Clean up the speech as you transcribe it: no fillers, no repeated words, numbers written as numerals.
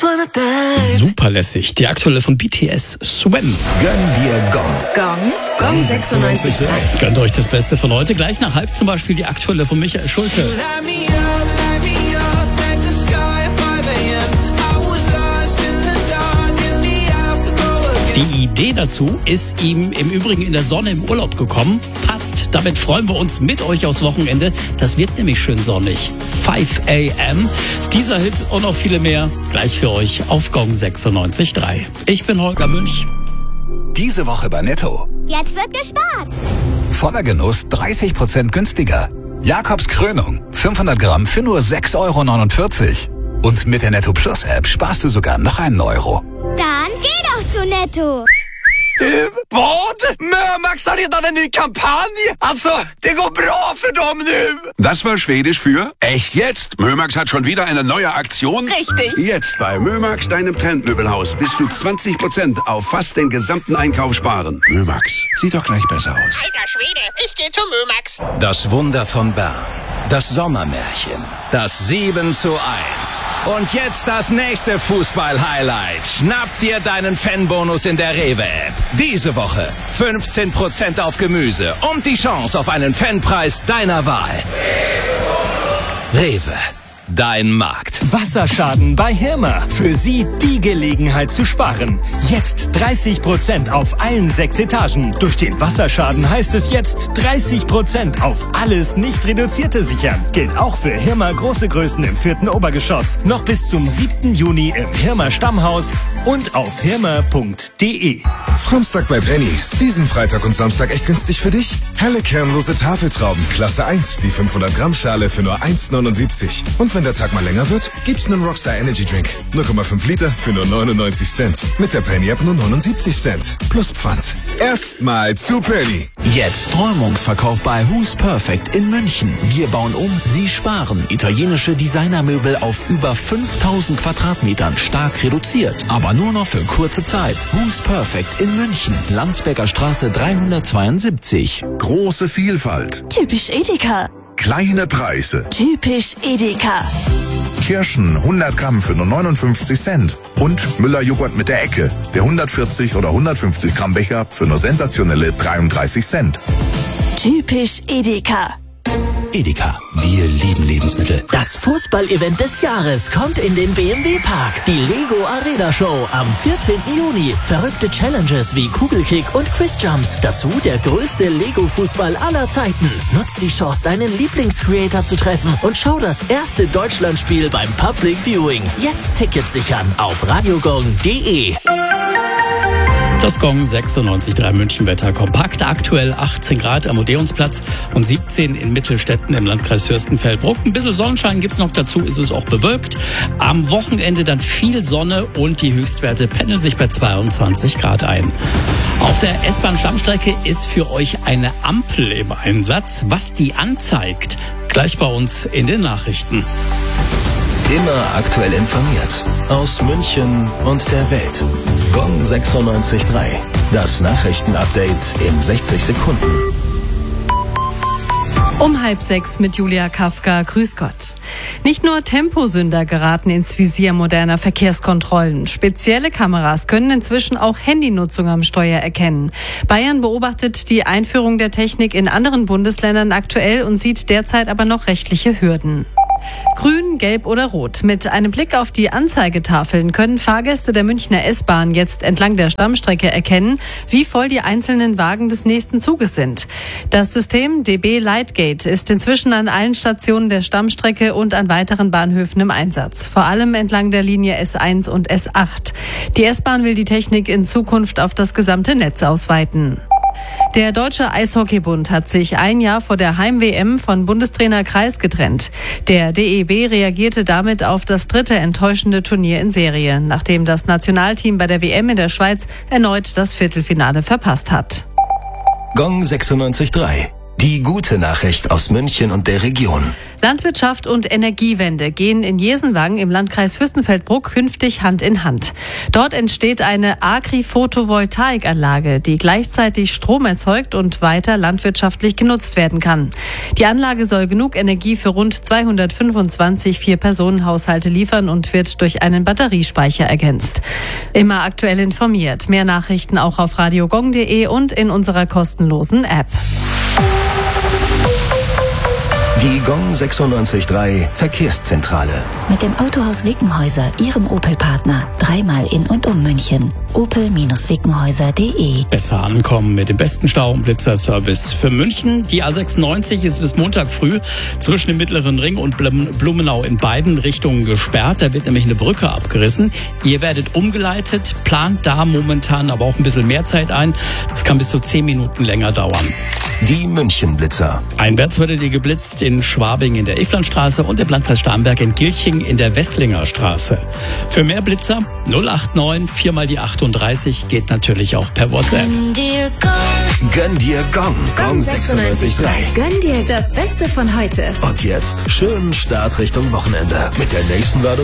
Super lässig. Die aktuelle von BTS, Swim. Gönn dir Gong. Gong 96.3. Gönnt euch das Beste von heute. Gleich nach halb zum Beispiel die aktuelle von Michael Schulte. Die Idee dazu ist ihm im Übrigen in der Sonne im Urlaub gekommen. Passt, damit freuen wir uns mit euch aufs Wochenende. Das wird nämlich schön sonnig. 5 a.m. Dieser Hit und noch viele mehr gleich für euch auf Gong 96.3. Ich bin Holger Münch. Diese Woche bei Netto. Jetzt wird gespart. Voller Genuss 30% günstiger. Jakobs Krönung 500 Gramm für nur 6,49 €. Und mit der Netto Plus App sparst du sogar noch einen Euro. Dann geh doch zu Netto. Vad? Mömax har redan en ny kampanj? Alltså, det går bra för dem nu! Das war Schwedisch für echt jetzt. Mömax hat schon wieder eine neue Aktion. Richtig. Jetzt bei Mömax, deinem Trendmöbelhaus, bis zu 20% auf fast den gesamten Einkauf sparen. Mömax, sieht doch gleich besser aus. Alter Schwede, ich gehe zu Mömax. Das Wunder von Bern. Das Sommermärchen. Das 7:1. Und jetzt das nächste Fußball-Highlight. Schnapp dir deinen Fanbonus in der Rewe-App. Diese Woche 15% auf Gemüse und die Chance auf einen Fanpreis deiner Wahl. Rewe. Dein Markt. Wasserschaden bei Hirmer. Für Sie die Gelegenheit zu sparen. Jetzt 30% auf allen 6 Etagen. Durch den Wasserschaden heißt es jetzt 30% auf alles nicht Reduzierte sichern. Gilt auch für Hirmer große Größen im 4. Obergeschoss. Noch bis zum 7. Juni im Hirmer Stammhaus und auf hirmer.de. Frumstag bei Penny. Diesen Freitag und Samstag echt günstig für dich? Helle kernlose Tafeltrauben, Klasse 1, die 500 Gramm Schale für nur 1,79. Und wenn der Tag mal länger wird, gibt's einen Rockstar Energy Drink. 0,5 Liter für nur 99 Cent. Mit der Penny App nur 79 Cent. Plus Pfand. Erstmal zu Penny. Jetzt Räumungsverkauf bei Who's Perfect in München. Wir bauen um, Sie sparen. Italienische Designermöbel auf über 5000 Quadratmetern stark reduziert. Aber nur noch für kurze Zeit. Who's Perfect in München. Landsberger Straße 372. Große Vielfalt. Typisch Edeka. Kleine Preise. Typisch Edeka. Kirschen 100 Gramm für nur 59 Cent. Und Müller-Joghurt mit der Ecke. Der 140 oder 150 Gramm Becher für nur sensationelle 33 Cent. Typisch Edeka. Edeka, wir lieben Lebensmittel. Das Fußball-Event des Jahres kommt in den BMW-Park. Die Lego Arena Show am 14. Juni. Verrückte Challenges wie Kugelkick und Quizjumps. Dazu der größte Lego-Fußball aller Zeiten. Nutz die Chance, deinen Lieblingscreator zu treffen und schau das erste Deutschlandspiel beim Public Viewing. Jetzt Tickets sichern auf radiogong.de. Das Gong 96.3 München-Wetter kompakt. Aktuell 18 Grad am Odeonsplatz und 17 in Mittelstädten im Landkreis Fürstenfeldbruck. Ein bisschen Sonnenschein gibt's noch dazu, ist es auch bewölkt. Am Wochenende dann viel Sonne und die Höchstwerte pendeln sich bei 22 Grad ein. Auf der S-Bahn-Stammstrecke ist für euch eine Ampel im Einsatz. Was die anzeigt, gleich bei uns in den Nachrichten. Immer aktuell informiert. Aus München und der Welt. Gong 96.3. Das Nachrichtenupdate in 60 Sekunden. Um 5:30 mit Julia Kafka. Grüß Gott. Nicht nur Temposünder geraten ins Visier moderner Verkehrskontrollen. Spezielle Kameras können inzwischen auch Handynutzung am Steuer erkennen. Bayern beobachtet die Einführung der Technik in anderen Bundesländern aktuell und sieht derzeit aber noch rechtliche Hürden. Grün, Gelb oder Rot. Mit einem Blick auf die Anzeigetafeln können Fahrgäste der Münchner S-Bahn jetzt entlang der Stammstrecke erkennen, wie voll die einzelnen Wagen des nächsten Zuges sind. Das System DB Lightgate ist inzwischen an allen Stationen der Stammstrecke und an weiteren Bahnhöfen im Einsatz. Vor allem entlang der Linie S1 und S8. Die S-Bahn will die Technik in Zukunft auf das gesamte Netz ausweiten. Der Deutsche Eishockeybund hat sich ein Jahr vor der Heim-WM von Bundestrainer Kreis getrennt. Der DEB reagierte damit auf das 3. enttäuschende Turnier in Serie, nachdem das Nationalteam bei der WM in der Schweiz erneut das Viertelfinale verpasst hat. Gong 96.3. Die gute Nachricht aus München und der Region. Landwirtschaft und Energiewende gehen in Jesenwang im Landkreis Fürstenfeldbruck künftig Hand in Hand. Dort entsteht eine Agri-Photovoltaikanlage, die gleichzeitig Strom erzeugt und weiter landwirtschaftlich genutzt werden kann. Die Anlage soll genug Energie für rund 225 Vier-Personen-Haushalte liefern und wird durch einen Batteriespeicher ergänzt. Immer aktuell informiert. Mehr Nachrichten auch auf radiogong.de und in unserer kostenlosen App. Die Gong 96.3 Verkehrszentrale. Mit dem Autohaus Wickenhäuser, Ihrem Opel-Partner. Dreimal in und um München. opel-wickenhäuser.de. Besser ankommen mit dem besten Stau- und Blitzerservice für München. Die A96 ist bis Montag früh zwischen dem Mittleren Ring und Blumenau in beiden Richtungen gesperrt. Da wird nämlich eine Brücke abgerissen. Ihr werdet umgeleitet, plant da momentan aber auch ein bisschen mehr Zeit ein. Das kann bis zu 10 Minuten länger dauern. Die München-Blitzer. Einwärts werdet ihr geblitzt in Schwabing in der Iflandstraße und im Landkreis Starnberg in Gilching in der Westlinger Straße. Für mehr Blitzer 089 4 mal die 38 geht natürlich auch per WhatsApp. Gönn dir Gong. Gong 96.3. Gönn dir das Beste von heute. Und jetzt schönen Start Richtung Wochenende mit der nächsten Werbung.